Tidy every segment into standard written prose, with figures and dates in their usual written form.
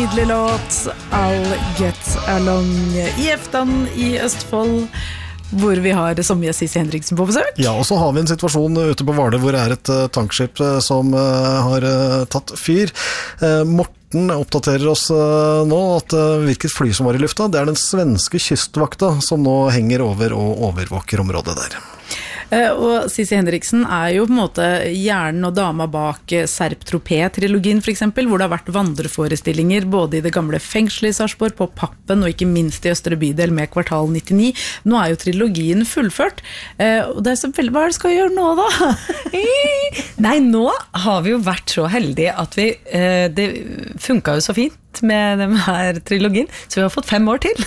nydelig låt I'll Get Along i Eftan i Østfold, hvor vi har sommergjest Sissi Henriksen på besøk. Ja, og så har vi en situasjon ute på Hvaler hvor det et tankskip som har tatt fyr. Morten oppdaterer oss nå at hvilket fly som var i lufta. Det den svenske kystvakta som nå henger over og overvåker området der. Og Sissi Henriksen jo på en måte hjernen og dama bak Serp-Tropez-trilogien for eksempel, hvor det har vært vandreforestillinger både i det gamle fengselet i Sarpsborg, på Pappen og ikke minst i Østre bydel med Kvartal 99. Nå jo trilogien fullført, og det så veldig, hva det skal gjøre nå da? Nei, nå har vi jo vært så heldige at vi, det funket jo så fint med den her trilogien, så vi har fått 5 år til.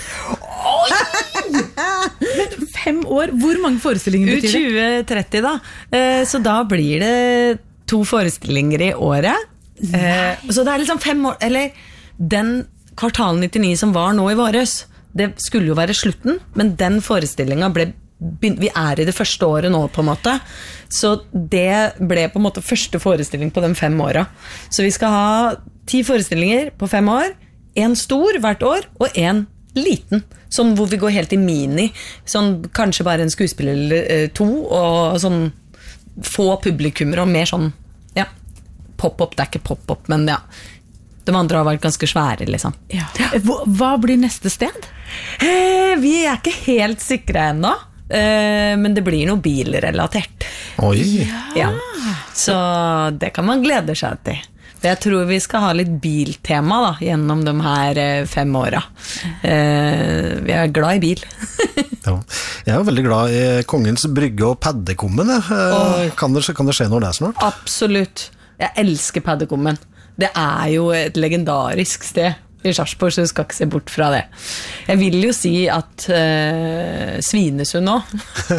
Men 5 år, hvor mange forestillinger betyr det? 2030 da, så da blir det 2 forestillinger i året. Så det liksom 5 år, eller den Kvartal 99 som var nå i våres, det skulle jo være slutten, men den forestillingen ble, vi i det første året nå på en måte, så det ble på en måte første forestilling på de 5 årene. Så vi skal ha 10 forestillinger på 5 år, 1 stor hvert år, og 1 liten, sånn hvor vi går helt i mini, sånn kanskje bare en skuespiller eller 2, og sånn få publikummer, og mer sånn, ja, pop-up, det ikke pop-up, men ja, de andre har vært ganske svære, liksom. Ja. Hva blir neste sted? Vi ikke helt sikre ennå, men det blir noe bilrelatert. Oi! Ja. Så det kan man glede seg til. Jeg tror vi skal ha litt biltema da, gjennom de her 5 årene. Vi glad i bil. Ja. Jeg jo veldig glad i Kongens Brygge og Paddekummen. Kan det skje noe der snart? Absolutt. Jeg elsker Paddekummen. Det jo et legendarisk sted i Sarpsborg, så du skal ikke se bort fra det. Jeg vil jo si at Svinesund nå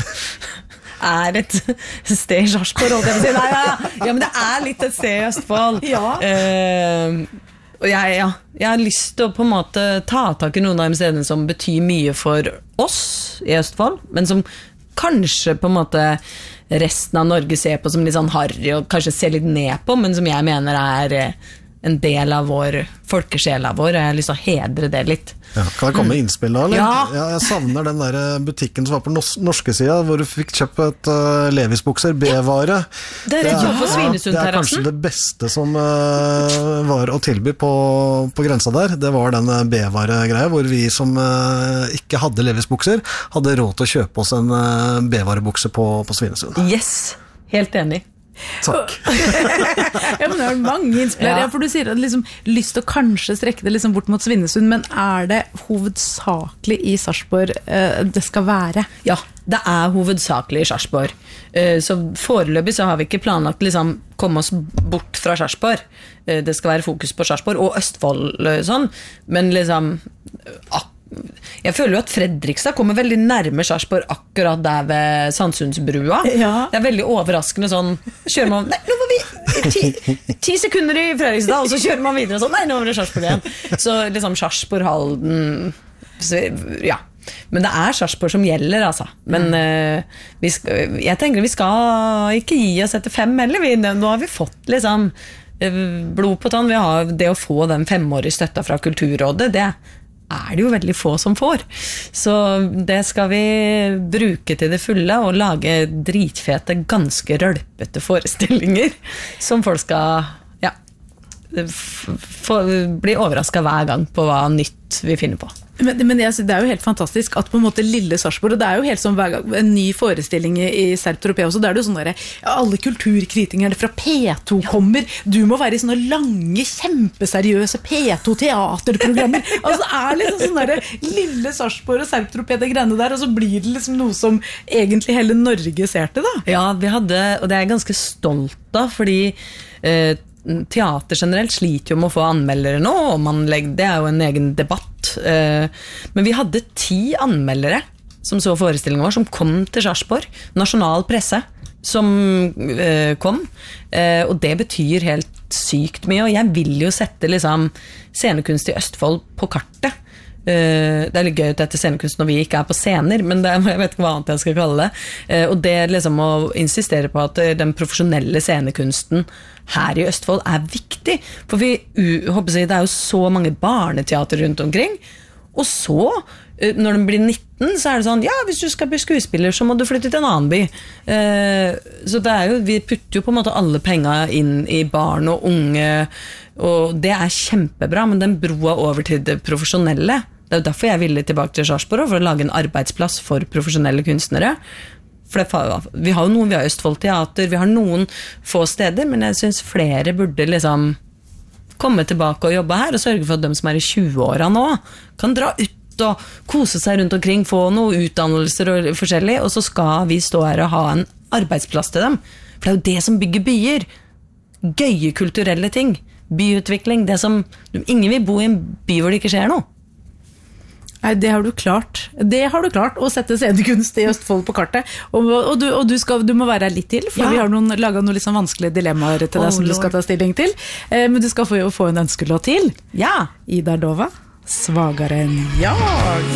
et sted i Sarpsborg, ja, men det litt et sted i Østfold. Ja. Og jeg har lyst til å på en måte ta tak i noen av de stedene som betyr mye for oss i Østfold, men som kanskje på en måte resten av Norge ser på som litt sånn harry, og kanskje ser litt ned på, men som jeg mener en del av vår folkesjela vår, og jeg har lyst til å hedre det litt. Ja, kan det komme innspill da, eller? Ja. Jeg savner den der butikken som var på norske siden, hvor du fikk kjøpt et Levis-bukser, B-vare. Det rett jo på Svinesundterrassen. Det kanskje det beste som var å tilby på grensa der. Det var den B-vare-greia, hvor vi som ikke hadde Levis-bukser, hadde råd til å kjøpe oss en B-varebukse på Svinesund. Yes, helt enig. Takk. Ja, men det mange innspill. Ja, for du sier at liksom lyst til å kanskje strekke det liksom bort mot Svinesund, men det hovedsakelig i Sarpsborg det skal være? Ja, det hovedsakelig i Sarpsborg. Så foreløpig så har vi ikke planlagt liksom komme oss bort fra Sarpsborg. Det skal være fokus på Sarpsborg og Østfold sånn, men liksom jeg føler jo at Fredrikstad kommer veldig nærme Sarpsborg akkurat der ved Sandsundsbrua. Ja. Det veldig overraskende sånn, kjører man, nei, nå var vi 10 sekunder i Fredrikstad, og så kjører man videre sånn, nei, nå var det Sarpsborg igjen. Så liksom Sarpsborg, Halden, ja. Men det Sarpsborg som gjelder, altså. Men jeg tenker vi skal ikke gi oss etter 5 heller. Nå har vi fått liksom blod på tann. Vi har det å få den 5-årige støtta fra Kulturrådet, det det jo veldig få som får. Så det skal vi bruke til det fulle, og lage dritfete, ganske rølpete forestillinger, som folk skal, ja, bli overrasket hver gang på hva nytt vi finner på. Men det jo helt fantastisk at på en måte lille Sarpsborg, og det jo helt sånn hver gang en ny forestilling i Serp-Tropez også, det jo sånn der, alle kulturkritikere fra P2 kommer, du må være i sånne lange, kjempeseriøse P2-teaterprogrammer, altså det liksom sånn der lille Sarpsborg og Serp-Tropez, det greiene der, og så blir det liksom noe som egentlig hele Norge ser til da. Ja, vi hadde, og det jeg ganske stolt av, fordi teater generelt sliter jo med å få anmeldere nå, og det jo en egen debatt, men vi hadde 10 anmeldere som så forestillingen vår, som kom til Sarpsborg, nasjonal presse som kom, og det betyr helt sykt mye, og jeg vil jo sette liksom scenekunst i Østfold på kartet, det litt gøy at dette scenekunst når vi ikke på scener, men jeg vet ikke hva annet jeg skal kalle det. Og det liksom å insistere på at den profesjonelle scenekunsten her i Østfold viktig, for håper jeg, det jo så mange barneteater rundt omkring, og så, når de blir 19, så det sånn, ja, hvis du skal bli skuespiller, så må du flytte til en annen by. Så det jo, vi putter jo på en måte alle penger inn i barn og unge, og det kjempebra, men den broa over til det profesjonelle, det jo derfor jeg ville tilbake til Sarpsborg, for å lage en arbeidsplass for profesjonelle kunstnere. For vi har jo noen, vi har Østfold Teater, vi har noen få steder, men jeg synes flere burde liksom komme tilbake og jobbe her, og sørge for at de som i 20-åra nå, kan dra ut og kose seg rundt omkring, få noen utdannelser og forskjellig, og så skal vi stå her og ha en arbeidsplass til dem. For det jo det som bygger byer. Gøye kulturelle ting. Byutvikling. Det som, ingen vil bo i en by hvor det ikke skjer noe. Nei, det har du klart. Det har du klart, å sette scenekunst i Østfold på kartet. Og du må være her litt til, for vi har laget noen litt sånn vanskelige dilemmaer til deg som du skal ta stilling til. Men du skal få en ønskelåt til. Ja. Ida Dova, Svagare enn jag.